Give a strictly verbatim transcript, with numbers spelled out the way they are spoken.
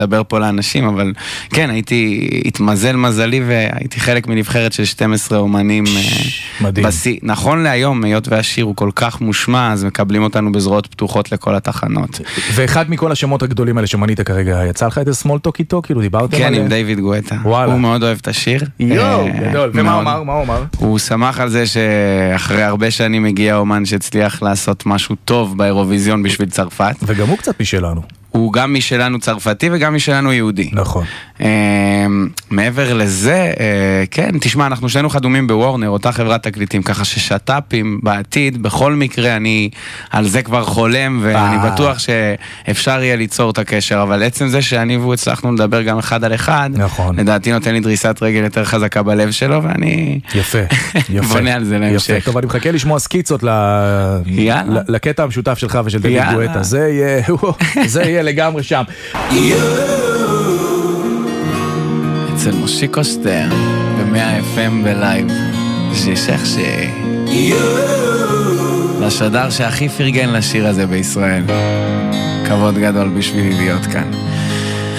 לדבר פה לאנשים, אבל כן, הייתי, התמזל מזלי והייתי חלק מנבחרת של שתים עשרה אומנים. מדהים. בסי, נכון להיום, היות והשיר הוא כל כך מושמע, אז מקבלים אותנו בזרועות פתוחות לכל התחנות. ואחד מכל השמות הגדולים האלה שמנית כרגע, יצא לך איזה סמול טוק איתו? כאילו דיברתם כן, עליהם? עם דיוויד גואטה. וואלה. הוא מאוד אוהב את השיר. יואו, גדול. ומה הוא אמר? מה הוא אמר? הוא שמח על זה שאחרי הרבה שנים הגיע אומן שהצליח לעשות משהו טוב באירוויזיון בשביל צרפת. וגם הוא קצת משלנו. הוא גם משלנו צרפתי וגם משלנו יהודי. נכון. מעבר לזה, כן, תשמע, אנחנו שנינו חדומים בוורנר, אותה חברת תקליטים, ככה ששטאפים בעתיד, בכל מקרה אני על זה כבר חולם, ואני בטוח שאפשר יהיה ליצור את הקשר, אבל עצם זה שאני והוא הצלחנו לדבר גם אחד על אחד, לדעתי נותן לי דריסת רגל יותר חזקה בלב שלו, ואני יפה, יפה. בונה על זה להמשך. טוב, אני מחכה לשמוע סקיצות לקטע המשותף שלך ושל דיוויד גואטה, זה יהיה לגמרי שם. אצל מושיקו שטרן ב-מאה אף אם בלייב ששך ש... לשדר שהכי פרגן לשיר הזה בישראל. כבוד גדול בשבילי להיות כאן.